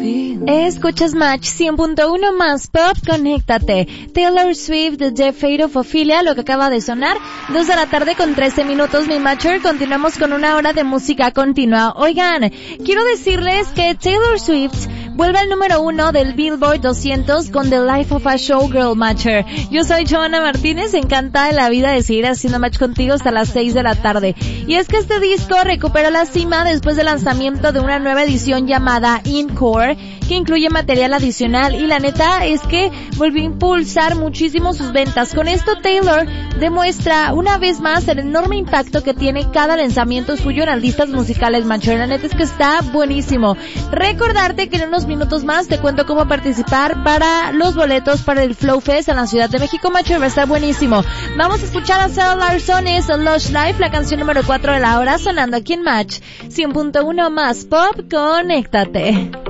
Escuchas Match 100.1 más pop, conéctate. Taylor Swift, The Fate of Ophelia, lo que acaba de sonar. 2 de la tarde con 13 minutos, mi Matcher. Continuamos con una hora de música continua. Oigan, quiero decirles que Taylor Swift vuelve al número 1 del Billboard 200 con The Life of a Showgirl, Matcher. Yo soy Joana Martínez, encantada de la vida de seguir haciendo match contigo hasta las 6 de la tarde. Y es que este disco recupera la cima después del lanzamiento de una nueva edición llamada Encore, que incluye material adicional, y la neta es que volvió a impulsar muchísimo sus ventas. Con esto Taylor demuestra una vez más el enorme impacto que tiene cada lanzamiento suyo en las listas musicales, Matcher. La neta es que está buenísimo. Recordarte que en unos minutos más te cuento cómo participar para los boletos para el Flow Fest en la Ciudad de México, Matcher. Va a estar buenísimo. Vamos a escuchar a Sarah Larson, es Lush Life, la canción número 4 de la hora, sonando aquí en Match 100.1 más pop, conéctate.